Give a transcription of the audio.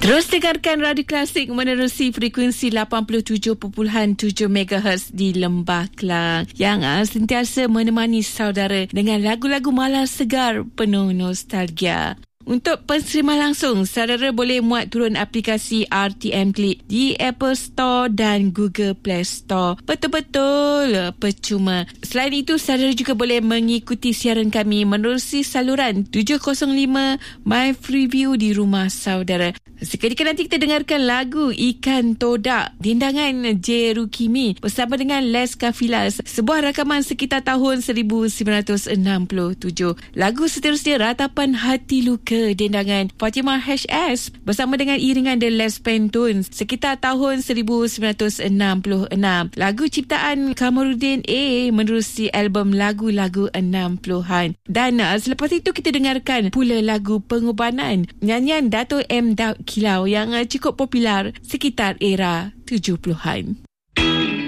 Terus dengarkan Radio Klasik menerusi frekuensi 87.7 MHz di Lembah Kelang yang sentiasa menemani saudara dengan lagu-lagu malam segar penuh nostalgia. Untuk penerimaan langsung, saudara boleh muat turun aplikasi RTM Klik di Apple Store dan Google Play Store. Betul-betul percuma. Selain itu, saudara juga boleh mengikuti siaran kami menerusi saluran 705 My Freeview di rumah saudara. Seketika nanti kita dengarkan lagu Ikan Todak, dendangan J. Rukimi bersama dengan Les Kafilas, sebuah rakaman sekitar tahun 1967. Lagu seterusnya Ratapan Hati Luka, dendangan Fatimah HS bersama dengan iringan The Les Pentunes sekitar tahun 1966. Lagu ciptaan Kamarudin A menerusi album lagu-lagu 60-an. Dan selepas itu kita dengarkan pula lagu Pengobanan, nyanyian Dato' M. Daud Kilau yang cukup popular sekitar era 70-an.